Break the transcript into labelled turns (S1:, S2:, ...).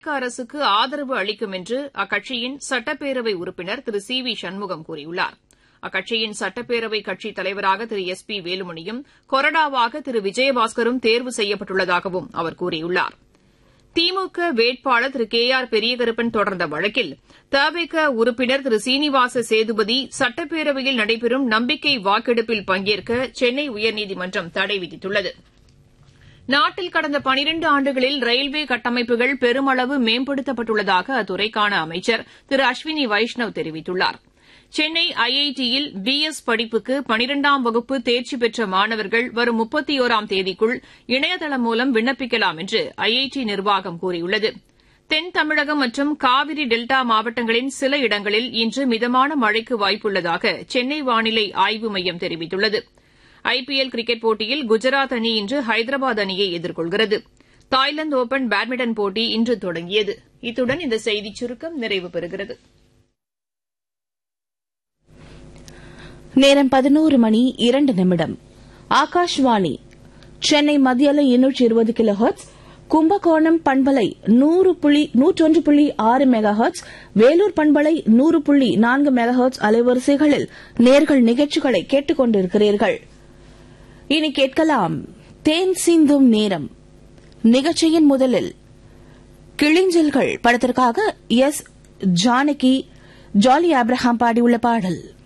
S1: அரசுக்கு ஆதரவு அளிக்கும் என்று அக்கட்சியின் சட்டப்பேரவை உறுப்பினர் திரு சி வி சண்முகம் கூறியுள்ளார். அக்கட்சியின் சட்டப்பேரவை கட்சித் தலைவராக திரு எஸ் பி வேலுமணியும் கொறடாவாக திரு விஜயபாஸ்கரும் தேர்வு செய்யப்பட்டுள்ளதாகவும் அவர் கூறியுள்ளார். திமுக வேட்பாளர் திரு கே ஆர் பெரியகருப்பன் தொடர்ந்த வழக்கில் தவிக உறுப்பினர் திரு சீனிவாச சேதுபதி சட்டப்பேரவையில் நடைபெறும் நம்பிக்கை வாக்கெடுப்பில் பங்கேற்க சென்னை உயர்நீதிமன்றம் தடை விதித்துள்ளது. நாட்டில் கடந்த 12 ஆண்டுகளில் ரயில்வே கட்டமைப்புகள் பெருமளவு மேம்படுத்தப்பட்டுள்ளதாக அத்துறைக்கான அமைச்சர் திரு அஸ்வினி வைஷ்ணவ் தெரிவித்துள்ளார். சென்னை ஐஐடியில் பிஎஸ் படிப்புக்கு 12ஆம் வகுப்பு தேர்ச்சி பெற்ற மாணவர்கள் வரும் 31ஆம் தேதிக்குள் இணையதளம் மூலம் விண்ணப்பிக்கலாம் என்று ஐஐடி நிர்வாகம் கூறியுள்ளது. தென் தமிழகம் மற்றும் காவிரி டெல்டா மாவட்டங்களின் சில இடங்களில் இன்று மிதமான மழைக்கு வாய்ப்புள்ளதாக சென்னை வானிலை ஆய்வு மையம் தெரிவித்துள்ளது. ஐபிஎல் கிரிக்கெட் போட்டியில் குஜராத் அணி இன்று ஹைதராபாத் அணியை எதிர்கொள்கிறது. தாய்லாந்து ஒபன் பேட்மிண்டன் போட்டி இன்று தொடங்கியது. இத்துடன் இந்த செய்திச் சுருக்கம் நிறைவு பெறுகிறது.
S2: நேரம் 11:02 ஆகாஷ்வாணி சென்னை மத்திய அலை 220 கிலோ ஹெர்ட்ஸ், கும்பகோணம் பண்பலை 101.6 மெகா ஹெர்ட்ஸ், வேலூர் பண்பலை 100.4 மெகா ஹெர்ட்ஸ் அலைவரிசைகளில் நேர்கள் நிகழ்ச்சிகளை கேட்டுக் கொண்டிருக்கிறீர்கள். இனி கேட்கலாம் தேன் சிந்தும் நேரம். நிகழ்ச்சியின் முதலில் கிளிஞ்சல்கள் படத்திற்காக எஸ் ஜானகி, ஜாலி ஆப்ரஹாம் பாடியுள்ள பாடல்.